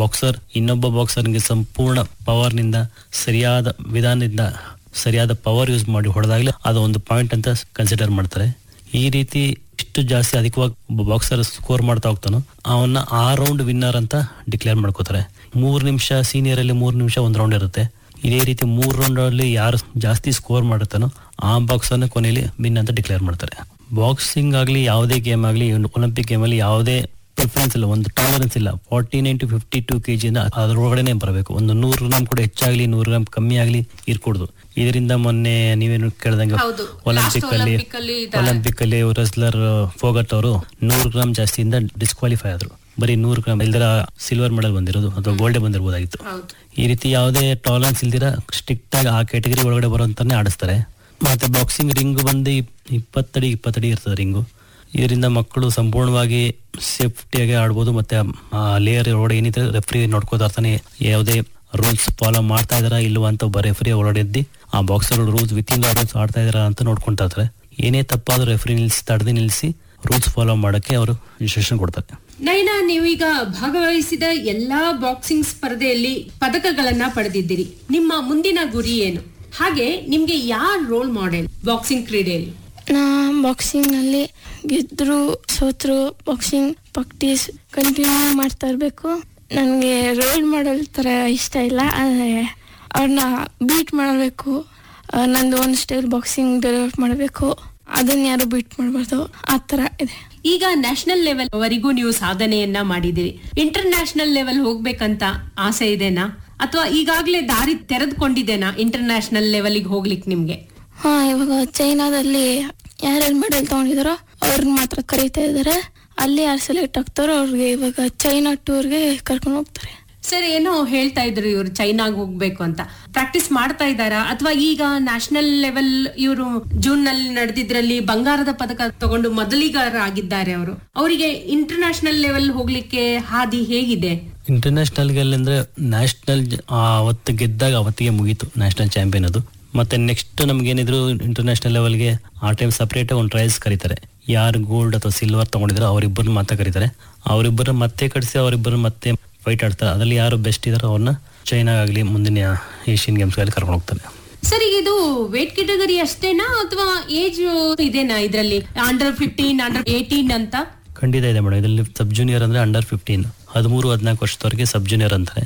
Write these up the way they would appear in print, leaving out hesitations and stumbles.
Boxer ಇನ್ನೊಬ್ಬ ಬಾಕ್ಸರ್ಗೆ ಸಂಪೂರ್ಣ ಪವರ್ನಿಂದ ಸರಿಯಾದ ವಿಧಾನದಿಂದ ಸರಿಯಾದ ಪವರ್ ಯೂಸ್ ಮಾಡಿ ಹೊಡೆದಾಗಲೇ ಅದು ಒಂದು ಪಾಯಿಂಟ್ ಅಂತ ಕನ್ಸಿಡರ್ ಮಾಡ್ತಾರೆ. ಈ ರೀತಿ ಎಷ್ಟು ಜಾಸ್ತಿ ಅಧಿಕವಾಗಿ ಒಬ್ಬ ಬಾಕ್ಸರ್ ಸ್ಕೋರ್ ಮಾಡ್ತಾ ಹೋಗ್ತಾನೋ ಅವನ್ನ ಆ ರೌಂಡ್ ವಿನ್ನರ್ ಅಂತ ಡಿಕ್ಲೇರ್ ಮಾಡ್ಕೋತಾರೆ. 3 ನಿಮಿಷ ಸೀನಿಯರ್ ಅಲ್ಲಿ 3 ನಿಮಿಷ ಒಂದು ರೌಂಡ್ ಇರುತ್ತೆ. ಇದೇ ರೀತಿ 3 ರೌಂಡ್ ಅಲ್ಲಿ ಯಾರು ಜಾಸ್ತಿ ಸ್ಕೋರ್ ಮಾಡುತ್ತಾನೋ ಆ ಬಾಕ್ಸರ್ನ ಕೊನೆಯಲ್ಲಿ ವಿನ್ ಅಂತ ಡಿಕ್ಲೇರ್ ಮಾಡ್ತಾರೆ. ಬಾಕ್ಸಿಂಗ್ ಆಗ್ಲಿ ಯಾವುದೇ ಗೇಮ್ ಆಗ್ಲಿ ಒಲಿಂಪಿಕ್ ಗೇಮ್ ಅಲ್ಲಿ ಯಾವುದೇ ಪ್ರಿಫರೆನ್ಸ್ ಇಲ್ಲ, ಒಂದು ಟಾಲರೆನ್ಸ್ ಇಲ್ಲ. 49 to 52 kg ಅದರೊಳಗಡೆ ಬರಬೇಕು. ಒಂದು 100 ಗ್ರಾಮ್ ಕೂಡ ಹೆಚ್ಚಾಗ್ಲಿ 100 ಗ್ರಾಮ್ ಕಮ್ಮಿ ಆಗ್ಲಿ ಇರ್ಕೂಡ್ದು. ಇದರಿಂದ ಮೊನ್ನೆ ನೀವೇನು ಕೇಳ್ದಂಗೆ ಒಲಿಂಪಿಕ್ ಅಲ್ಲಿ ರೆಸ್ಲರ್ ಫೋಗಟ್ ಅವರು 100 ಗ್ರಾಮ್ ಜಾಸ್ತಿಯಿಂದ ಡಿಸ್ಕ್ವಾಲಿಫೈ ಆದ್ರು. ಬರೀ 100 ಗ್ರಾಮ್ ಇಲ್ದಿರ ಸಿಲ್ವರ್ ಮೆಡಲ್ ಬಂದಿರೋದು ಅಥವಾ ಗೋಲ್ಡ್ ಬಂದಿರಬಹುದಾಗಿತ್ತು. ಈ ರೀತಿ ಯಾವುದೇ ಟಾಲರೆನ್ಸ್ ಇಲ್ದಿರ ಸ್ಟ್ರಿಕ್ಟ್ ಆಗಿ ಆ ಕ್ಯಾಟಗರಿ ಒಳಗಡೆ ಬರುವಂತಾನೆ ಆಡಿಸ್ತಾರೆ. ಮತ್ತೆ ಬಾಕ್ಸಿಂಗ್ ರಿಂಗ್ ಬಂದು 20 ಅಡಿ ಇರ್ತದೆ ರಿಂಗು. ಇದರಿಂದ ಮಕ್ಕಳು ಸಂಪೂರ್ಣವಾಗಿ ಸೇಫ್ಟಿಯಾಗಿ ಆಡ್ಬೋದು. ಮತ್ತೆ ಆ ಲೇಯರ್ ಒಳಗಡೆ ಏನಿದೆ ರೆಫ್ರಿ ನೋಡ್ಕೋತಾ ಇರ್ತಾನೆ, ಯಾವುದೇ ರೂಲ್ಸ್ ಫಾಲೋ ಮಾಡ್ತಾ ಇದಾರಾ ಇಲ್ವಾ ಅಂತ ಒಬ್ಬ ರೆಫ್ರಿ ಒಳಗಡೆ ಇದ್ದು ಆ boxer rules with in rules ಆಡ್ತಾ ಇದಾರಾ ಅಂತ ನೋಡ್ಕೊಂತಾ ಇರ್ತಾರೆ. ಏನೇ ತಪ್ಪಾದ್ರೂ ರೆಫ್ರಿ ತಡೆದು ನಿಲ್ಲಿಸಿ ರೂಲ್ಸ್ ಫಾಲೋ ಮಾಡಕ್ಕೆ ಅವರು ಇನ್ಸ್ಟ್ರಕ್ಷನ್ ಕೊಡ್ತಾರೆ. ನೈನಾ, ನೀವೀಗ ಭಾಗವಹಿಸಿದ ಎಲ್ಲಾ ಬಾಕ್ಸಿಂಗ್ ಸ್ಪರ್ಧೆಯಲ್ಲಿ ಪದಕಗಳನ್ನ ಪಡೆದಿದ್ದೀರಿ. ನಿಮ್ಮ ಮುಂದಿನ ಗುರಿ ಏನು? ಹಾಗೆ ನಿಮ್ಗೆ ಯಾರ್ ರೋಲ್ ಮಾಡೆಲ್ ಬಾಕ್ಸಿಂಗ್ ಕ್ರೀಡೆಯಲ್ಲಿ? ನಾ ಬಾಕ್ಸಿಂಗ್ ನಲ್ಲಿ ಗೆದ್ರು ಸೋತ್ರು ಬಾಕ್ಸಿಂಗ್ ಪ್ರಾಕ್ಟೀಸ್ ಕಂಟಿನ್ಯೂ ಮಾಡ್ತಾ ಇರ್ಬೇಕು. ನನಗೆ ರೋಲ್ ಮಾಡಲ್ ತರ ಇಷ್ಟ ಇಲ್ಲ, ಆದರೆ ಅವ್ರನ್ನ ಬೀಟ್ ಮಾಡಬೇಕು. ನಂದು ಒಂದು ಸ್ಟೈಲ್ ಬಾಕ್ಸಿಂಗ್ ಡೆವಲಪ್ ಮಾಡಬೇಕು, ಅದನ್ನ ಯಾರು ಬೀಟ್ ಮಾಡಬಾರ್ದು, ಆ ತರ ಇದೆ. ಈಗ ನ್ಯಾಷನಲ್ ಲೆವೆಲ್ ವರೆಗೂ ನೀವು ಸಾಧನೆಯನ್ನ ಮಾಡಿದಿರಿ. ಇಂಟರ್ ನ್ಯಾಷನಲ್ ಲೆವೆಲ್ ಹೋಗ್ಬೇಕಂತ ಆಸೆ ಇದೆನಾ, ಅಥವಾ ಈಗಾಗ್ಲೇ ದಾರಿ ತೆರೆದುಕೊಂಡಿದ್ದೇನಾ ಇಂಟರ್ ನ್ಯಾಷನಲ್ ಲೆವೆಲ್ಗೆ ಹೋಗ್ಲಿಕ್ಕೆ ನಿಮ್ಗೆ? ಇವಾಗ ಚೈನಾದಲ್ಲಿ ಯಾರ್ಯಾರು ಮೆಡಲ್ ತಗೊಂಡಿದಾರೋ ಅವ್ರನ್ನ ಮಾತ್ರ ಕರೀತಾ ಇದಾರೆ. ಅಲ್ಲಿ ಯಾರು ಸೆಲೆಕ್ಟ್ ಆಗ್ತಾರೋ ಅವ್ರಿಗೆ ಇವಾಗ ಚೈನಾ ಟೂರ್ಗೆ ಕರ್ಕೊಂಡು ಹೋಗ್ತಾರೆ. ಸರ್, ಏನೋ ಹೇಳ್ತಾ ಇದ್ರು ಇವ್ರು ಚೈನಾಗ್ ಹೋಗ್ಬೇಕು ಅಂತ. ಪ್ರಾಕ್ಟೀಸ್ ಮಾಡ್ತಾ ಇದ್ದಾರಾ, ಅಥವಾ ಈಗ ನ್ಯಾಷನಲ್ ಲೆವೆಲ್ ಇವರು ಜೂನ್ ನಲ್ಲಿ ನಡೆದಿದ್ರಲ್ಲಿ ಬಂಗಾರದ ಪದಕ ತಗೊಂಡು ಮೊದಲಿಗಾರ ಆಗಿದ್ದಾರೆ. ಅವರಿಗೆ ಇಂಟರ್ ನ್ಯಾಷನಲ್ ಲೆವೆಲ್ ಹೋಗ್ಲಿಕ್ಕೆ ಹಾದಿ ಹೇಗಿದೆ? ಇಂಟರ್ನ್ಯಾಷನಲ್ ಅಂದ್ರೆ ನ್ಯಾಷನಲ್ ಅವತ್ತು ಗೆದ್ದಾಗ ಅವತ್ತಿಗೆ ಮುಗೀತು ನ್ಯಾಷನಲ್ ಚಾಂಪಿಯನ್ ಅದು. ಮತ್ತೆ ನೆಕ್ಸ್ಟ್ ನಮ್ಗೇನಿದ್ರು ಇಂಟರ್ನ್ಯಾಷನಲ್ ಲೆವೆಲ್ಗೆ ಆ ಟೈಮ್ ಸಪರೇಟ್ ಒಂದು ಟ್ರಯಲ್ಸ್ ಕರೀತಾರೆ. ಯಾರು ಗೋಲ್ಡ್ ಅಥವಾ ಸಿಲ್ವರ್ ತಗೊಂಡಿದ್ರು ಅವರಿಬ್ಬರನ್ನ ಮಾತ್ರ ಕರೀತಾರೆ. ಅವರಿಬ್ಬರು ಮತ್ತೆ ಕಡಿಸಿ ಅವರಿಬ್ಬರು ಮತ್ತೆ ಫೈಟ್ ಆಡ್ತಾರೆ. ಅದರಲ್ಲಿ ಯಾರು ಬೆಸ್ಟ್ ಇದಾರೋ ಅವ್ರನ್ನ ಚೈನಾ ಆಗಲಿ ಮುಂದಿನ ಏಷ್ಯನ್ ಗೇಮ್ಸ್ ಗಳಲ್ಲಿ ಕರ್ಕೊಂಡು ಹೋಗ್ತಾರೆ. ಸರ್, ಇದು ವೇಟ್ ಕೆಟಗರಿ ಅಷ್ಟೇನಾ ಅಥವಾ ಏಜ್ ಇದೆನಾ ಇದರಲ್ಲಿ? ಅಂಡರ್ 15 ಅಂಡರ್ 18 ಅಂತ ಖಂಡಿತ ಇದೆ ಮೇಡಮ್. ಇದರಲ್ಲಿ ಸಬ್ ಜೂನಿಯರ್ ಅಂದ್ರೆ ಅಂಡರ್ 15, 13-14 ವರ್ಷದವರೆಗೆ ಸಬ್ ಜೂನಿಯರ್ ಅಂತಾರೆ,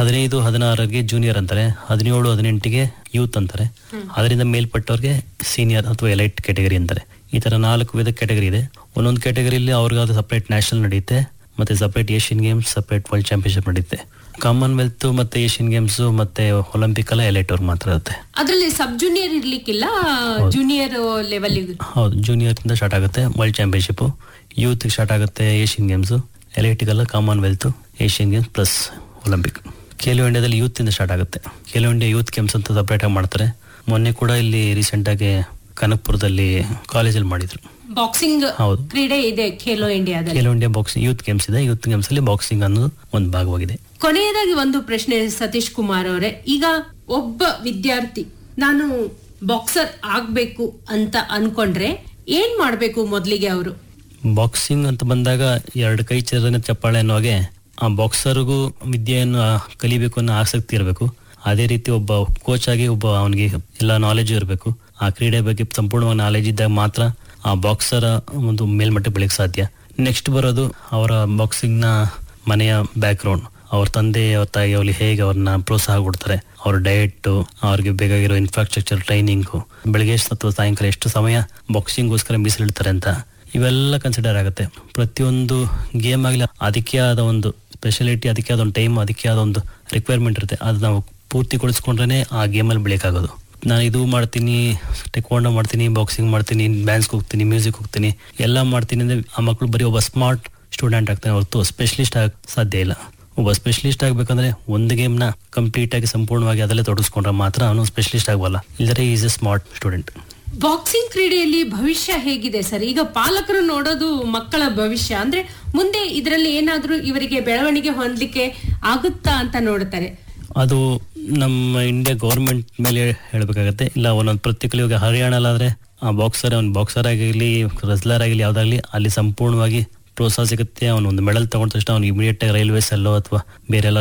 15-16ಗೆ ಜೂನಿಯರ್ ಅಂತಾರೆ, 17-18ಗೆ ಯೂತ್ ಅಂತಾರೆ, ಅದರಿಂದ ಮೇಲ್ಪಟ್ಟವ್ರಿಗೆ ಸೀನಿಯರ್ ಅಥವಾ ಎಲೈಟ್ ಕ್ಯಾಟಗರಿ ಅಂತಾರೆ. ಈ ತರ 4 ವಿಧ ಕ್ಯಾಟಗರಿ ಇದೆ. ಒಂದೊಂದು ಕ್ಯಾಟಗರಿಯಲ್ಲಿ ಅವ್ರಿಗಾದ ಸಪರೇಟ್ ನ್ಯಾಷನಲ್ ನಡೆಯುತ್ತೆ, ಮತ್ತೆ separate Asian games, separate world championship ನಡೆಯುತ್ತೆ. ಕಾಮನ್ವೆಲ್ತ್ ಮತ್ತೆ ಏಷ್ಯನ್ ಗೇಮ್ಸ್ ಮತ್ತೆ ಒಲಿಂಪಿಕ್ ಎಲ್ಲ ಎಲೈಟ್ ಅವ್ರು ಮಾತ್ರ ಇರುತ್ತೆ. ಅದರಲ್ಲಿ ಸಬ್ ಜೂನಿಯರ್ ಇರ್ಲಿಕ್ಕಿಲ್ಲ, ಜೂನಿಯರ್ ಲೆವೆಲ್? ಹೌದು, ಜೂನಿಯರ್ ಇಂದ ಸ್ಟಾರ್ಟ್ ಆಗುತ್ತೆ ವರ್ಲ್ಡ್ ಚಾಂಪಿಯನ್ಶಿಪ್, ಯೂತ್ ಸ್ಟಾರ್ಟ್ ಆಗುತ್ತೆ Asian games, ಎಲೈಟಿಗೆಲ್ಲ Commonwealth, Asian games plus Olympic. Khelo ಇಂಡಿಯಾದಲ್ಲಿ ಯೂತ್ ಇಂದ ಸ್ಟಾರ್ಟ್ ಆಗುತ್ತೆ. ಖೇಲೋ ಇಂಡಿಯಾ ಯೂತ್ ಗೇಮ್ಸ್ ಅಂತ ಸಪರೇಟ್ ಆಗಿ ಮಾಡ್ತಾರೆ. ಮೊನ್ನೆ ಕೂಡ ಇಲ್ಲಿ ರೀಸೆಂಟ್ ಆಗಿ ಕನಕಪುರದಲ್ಲಿ ಕಾಲೇಜಲ್ಲಿ ಮಾಡಿದ್ರು. ಬಾಕ್ಸಿಂಗ್ ಕ್ರೀಡೆ ಇದೆ ಖೇಲೋ ಇಂಡಿಯಾದಲ್ಲಿ. Khelo India boxing youth games ಇದೆ. ಯೂತ್ ಗೇಮ್ಸ್ ಅಲ್ಲಿ ಬಾಕ್ಸಿಂಗ್ ಅನ್ನೋದು ಒಂದು ಭಾಗವಾಗಿದೆ. ಕೊನೆಯದಾಗಿ ಒಂದು ಪ್ರಶ್ನೆ ಸತೀಶ್ ಕುಮಾರ್ ಅವರೇ, ಈಗ ಒಬ್ಬ ವಿದ್ಯಾರ್ಥಿ ನಾನು ಬಾಕ್ಸರ್ ಆಗ್ಬೇಕು ಅಂತ ಅನ್ಕೊಂಡ್ರೆ ಏನ್ ಮಾಡ್ಬೇಕು ಮೊದಲಿಗೆ? ಅವರು ಬಾಕ್ಸಿಂಗ್ ಅಂತ ಬಂದಾಗ 2 ಕೈ ಚಪ್ಪಾಳೆ ಅನ್ನೋ ಹಾಗೆ ಆ ಬಾಕ್ಸರ್ಗೂ ವಿದ್ಯೆಯನ್ನು ಕಲಿಬೇಕು ಅನ್ನೋ ಆಸಕ್ತಿ ಇರಬೇಕು. ಅದೇ ರೀತಿ ಒಬ್ಬ ಕೋಚ್ ಆಗಿ ಒಬ್ಬ ಅವನಿಗೆ ಎಲ್ಲ ನಾಲೆಜ್ ಇರಬೇಕು. ಆ ಕ್ರೀಡೆ ಬಗ್ಗೆ ಸಂಪೂರ್ಣವಾಗಿ ನಾಲೆಜ್ ಇದ್ದಾಗ ಮಾತ್ರ ಆ ಬಾಕ್ಸರ್ ಒಂದು ಮೇಲ್ಮಟ್ಟ ಬೆಳಕ್ ಸಾಧ್ಯ. ನೆಕ್ಸ್ಟ್ ಬರೋದು ಅವರ ಬಾಕ್ಸಿಂಗ್ ನ ಮನೆಯ ಬ್ಯಾಕ್ ಗ್ರೌಂಡ್, ಅವ್ರ ತಂದೆ ಅವ್ರ ತಾಯಿ ಅವ್ರಿಗೆ ಹೇಗೆ ಅವ್ರನ್ನ ಪ್ರೋತ್ಸಾಹ ಕೊಡ್ತಾರೆ, ಅವ್ರ ಡಯಟ್, ಅವ್ರಿಗೆ ಬೇಕಾಗಿರೋ ಇನ್ಫ್ರಾಸ್ಟ್ರಕ್ಚರ್, ಟ್ರೈನಿಂಗು, ಬೆಳಗ್ಗೆ ಅಥವಾ ಸಾಯಂಕಾಲ ಎಷ್ಟು ಸಮಯ ಬಾಕ್ಸಿಂಗ್ಗೋಸ್ಕರ ಮೀಸಲಿಡ್ತಾರೆ ಅಂತ ಇವೆಲ್ಲ ಕನ್ಸಿಡರ್ ಆಗುತ್ತೆ. ಪ್ರತಿಯೊಂದು ಗೇಮ್ ಆಗಲಿ ಅದಕ್ಕೆ ಆದ ಒಂದು ಸ್ಪೆಷಾಲಿಟಿ, ಅದಕ್ಕೆ ಆದ ಒಂದು ಟೈಮ್, ಅದಕ್ಕೆ ಆದ ಒಂದು ರಿಕ್ವೈರ್ಮೆಂಟ್ ಇರುತ್ತೆ. ಅದು ನಾವು ಪೂರ್ತಿಗೊಳಿಸ್ಕೊಂಡ್ರೆ ಆ ಗೇಮಲ್ಲಿ ಬೆಳಕಾಗೋದು. ನಾನು ಇದು ಮಾಡ್ತೀನಿ, ಟೆಕ್ವಾಂಡೋ ಮಾಡ್ತೀನಿ, ಬಾಕ್ಸಿಂಗ್ ಮಾಡ್ತೀನಿ, ಡ್ಯಾನ್ಸ್ಗೆ ಹೋಗ್ತೀನಿ, ಮ್ಯೂಸಿಕ್ ಹೋಗ್ತೀನಿ, ಎಲ್ಲ ಮಾಡ್ತೀನಿ ಅಂದರೆ ಆ ಮಕ್ಕಳು ಬರೀ ಒಬ್ಬ ಸ್ಮಾರ್ಟ್ ಸ್ಟೂಡೆಂಟ್ ಆಗ್ತಾನೆ ಹೊರತು ಸ್ಪೆಷಲಿಸ್ಟ್ ಆಗ ಸಾಧ್ಯ ಇಲ್ಲ. ಒಬ್ಬ ಸ್ಪೆಷಲಿಸ್ಟ್ ಆಗ್ಬೇಕಂದ್ರೆ ಒಂದು ಗೇಮ್ನ ಕಂಪ್ಲೀಟ್ ಆಗಿ ಸಂಪೂರ್ಣವಾಗಿ ಅದರಲ್ಲೇ ತೊಡಗಿಸ್ಕೊಂಡ್ರೆ ಮಾತ್ರ ಅವನು ಸ್ಪೆಷಲಿಸ್ಟ್ ಆಗಬಲ್ಲ. ಇಲ್ಲದ್ರೆ is A smart student. Boxing ಕ್ರೀಡೆಯಲ್ಲಿ ಭವಿಷ್ಯ ಹೇಗಿದೆ ಸರ್? ಈಗ ಪಾಲಕರು ನೋಡೋದು ಮಕ್ಕಳ ಭವಿಷ್ಯ, ಅಂದ್ರೆ ಮುಂದೆ ಇದರಲ್ಲಿ ಏನಾದ್ರೂ ಇವರಿಗೆ ಬೆಳವಣಿಗೆ ಹೊಂದಲಿಕ್ಕೆ ಆಗುತ್ತಾ ಅಂತ ನೋಡ್ತಾರೆ. ಅದು ನಮ್ಮ ಇಂಡಿಯಾ ಗೌರ್ಮೆಂಟ್ ಮೇಲೆ ಹೇಳ್ಬೇಕಾಗತ್ತೆ. ಇಲ್ಲ ಒಂದೊಂದು ಪ್ರತಿಕೂಲ, ಇವಾಗ ಹರಿಯಾಣಲಾದ್ರೆ ಆ ಬಾಕ್ಸರ್ ಆಗಿರ್ಲಿ, ರೆಸ್ಲರ್ ಆಗಿರ್ಲಿ, ಯಾವ್ದಾಗ್ಲಿ ಅಲ್ಲಿ ಸಂಪೂರ್ಣವಾಗಿ ಪ್ರೋತ್ಸಾಹ ಸಿಗುತ್ತೆ. ಅವನು ಒಂದು ಮೆಡಲ್ ತಗೊಂಡ ತಕ್ಷಣ ಅವ್ನು ಇಮಿಡಿಯೇಟ್ ಆಗಿ ರೈಲ್ವೇಸ್ ಅಲ್ಲೋ ಅಥವಾ ಬೇರೆ ಎಲ್ಲ